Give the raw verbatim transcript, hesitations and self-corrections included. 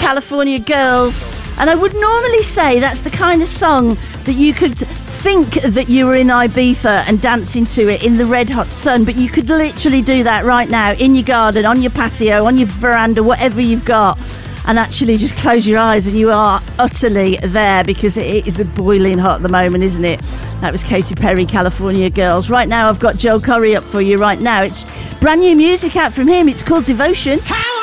California Girls. And I would normally say that's the kind of song that you could think that you were in Ibiza and dancing to it in the red hot sun, but you could literally do that right now in your garden, on your patio, on your veranda, whatever you've got, and actually just close your eyes and you are utterly there, because it is a boiling hot at the moment, isn't it? That was Katy Perry, California Girls. Right now I've got Joel Corry up for you right now. It's brand new music out from him. It's called Devotion.